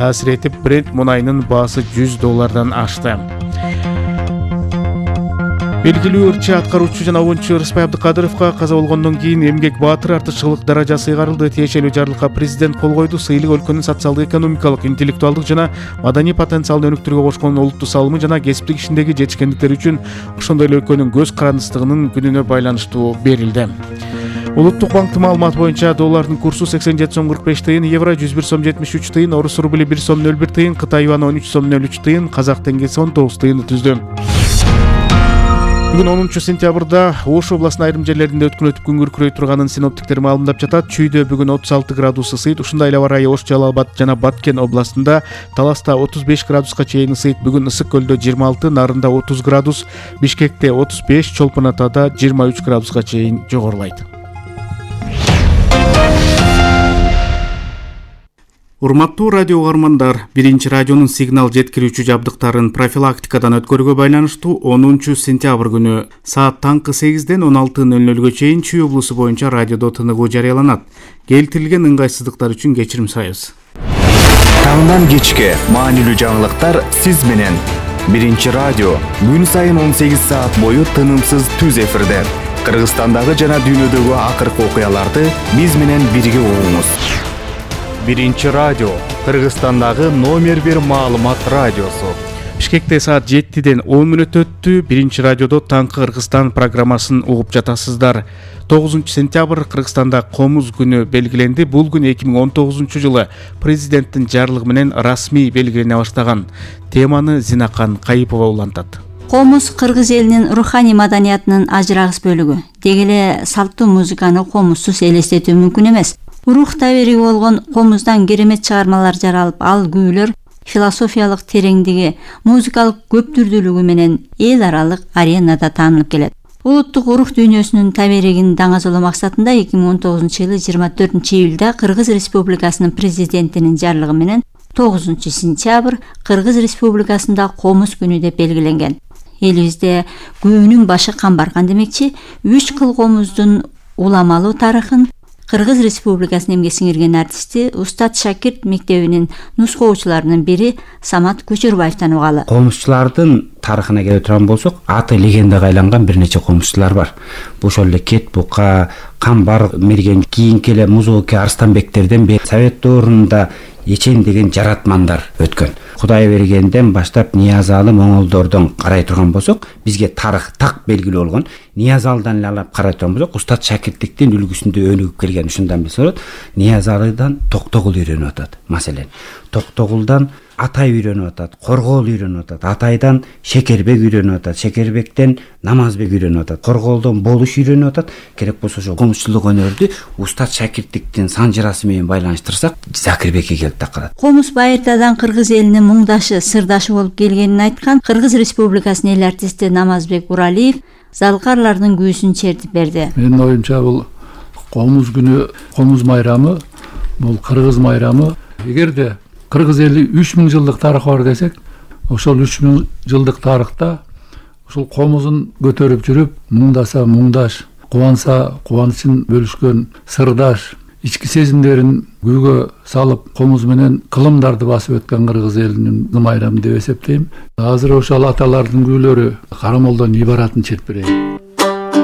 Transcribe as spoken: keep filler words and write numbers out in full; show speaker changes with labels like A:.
A: таасир этип, Brent мунайынын баасы жүз доллардан ашты. Белгилүү ырчы аткаруучу жана оюнчу Рыспай Абдыкадыровго каза болгондон кийин эмгек баатыр артыкчылык даражасы ыйгарылды. Тиешелүү жарлыкка президент кол койду. Сыйлык өлкөнүн социалдык, экономикалык, интеллектуалдык жана маданий потенциалын өнүктүрүүгө кошкон олуттуу салымы жана кесиптик ишиндеги жетишкендиктери үчүн, ошондой эле өлкөнүн көз карандысыздыгынын күнүнө байланыштуу берилди. Улуттук банктын маалыматы боюнча доллардын курсу сексен жети сом кырк беш тыйын, евро жүз бир сом жетимиш үч тыйын, орус рубли бир сом нөл бир тыйын, Кытай юаны он үч сом нөл үч тыйын, казак теңгеси он тогуз тыйынды түздү. Бүгүн онунчу сентябрда Ош областынын айрым жерлеринде өткүн өтүп күн күркүрөй турганын синоптиктер маалымдап жатат. Чүйдө бүгүн отуз алты градус ысыйт. Ушундай эле аба ырайы Ош, Жалал Абад жана Баткен областында, Таласта отуз беш градуска чейин ысыйт. Бүгүн Ысык көлдө жыйырма алты, Нарында отуз градус, Бишкекте отуз беш, Чолпон Атада жыйырма үч градуска чейин жогорулайт. Урматтуу радио угармандар, биринчи радионун сигнал жеткирүүчү жабдыктарын профилактикадан өткөрүүгө байланыштуу онунчу сентябрь күнү саат таңкы сегизден он алты нөл нөлгө чейин Чүй облусу боюнча радиодо тыныгуу жарыяланат. Келтирилген ыңгайсыздыктар үчүн кечирим сурайбыз.
B: Таңдан кечке маанилүү жаңылыктар сиз менен. Биринчи радио күн сайын он сегиз саат бою тынымсыз түз эфирде. Кыргызстандагы жана дүйнөдөгү акыркы окуяларды биз менен бирге угуңуз. Биринчи радио Кыргызстандагы номер бир маалымат радиосу.
A: Бишкекте саат жетиден он мүнөт өттү. Биринчи радиодо таңкы Кыргызстан программасын угуп жатасыздар. тогузунчу сентябрь Кыргызстанда комуз күнү белгиленди. Бул күн эки миң он тогузунчу жылы президенттин жарлыгы менен расмий белгилене баштаган. Теманы Зинакан Кайыпова улантат.
C: Комуз кыргыз элинин руханий маданиятынын ажырагыс бөлүгү. Дегеле салттуу музыканы комузсуз элестетүү мүмкүн эмес. Рух табири болгон комуздан керемет чыгармалар жаралып, ал күүлөр философиялык тереңдиги, музыкалык көптүрдүүлүгү менен эл аралык аренада таанылып келет. Улуттук рух дүйнөсүнүн табиригин даңазалоо максатында эки миң он тогузунчу жылы жыйырма төртүнчү июлда Кыргыз Республикасынын президентинин жарлыгы менен тогузунчу сентябрь Кыргыз Республикасында комуз күнү деп белгиленген. Элибизде күнүнүн башы камбарган демекчи, үч кыл комуздун уламалуу тарыхын Кыргыз Республикасынын эмгек сиңирген артисти Устат Шакирт мектебинин нускоочуларынын бири Самат Көчөрбаевден угалы.
D: Комузчулардын тарыхына келе турган болсок, аты легендага айланган бир нече комузчулар бар. Бул ошол эле Кет Бука, Камбар мерген, кийинки эле Музооке Арстанбектерден бери Совет доорунда Ечен деген жаратмандар өткөн. Кудай бергенден баштап Ниязалы моңолдордон карай турган болсок, бизге тарых так белгилүү болгон. Ниязалдан эле алып карай турган болсок, Устат Шакирттиктин үлгүсүндө өнүгүп келген. Ушундан эмес болот. Ниязалыдан Токтогул үйрөнүп атат. Маселен, Токтогулдан Атай үйрөнүп атат, Коргоол үйрөнүп атат, Атайдан Шекербек үйрөнүп атат, Шекербектен Намазбек үйрөнүп атат, Коргоолдон Болуш үйрөнүп атат. Керек болсо ошол комузчулук өнөрдү Устат Шакирттиктин санжырасы менен байланыштырсак, Закирбекке келип такалат.
C: Комуз байыртадан кыргыз элинин муңдашы, сырдашы болуп келгенин айткан Кыргыз Республикасынын эл артисти Намазбек Уралиев залкарлардын күүсүн чертип берди.
E: Менин оюмча бул комуз күнү, комуз майрамы, бул кыргыз майрамы. Эгерде кыргыз эли үч миң жылдык тарыхы бар десек, ошол үч миң жылдык тарыхта ошол комузун көтөрүп жүрүп, муңдаса муңдаш, кубанса кубанычын бөлүшкөн сырдаш, ички сезимдерин күүгө салып, комуз менен кылымдарды басып өткөн кыргыз элинин майрамы деп эсептейм. Азыр ошол аталардын күүлөрү Карамолдон ибаратын чертип берейин.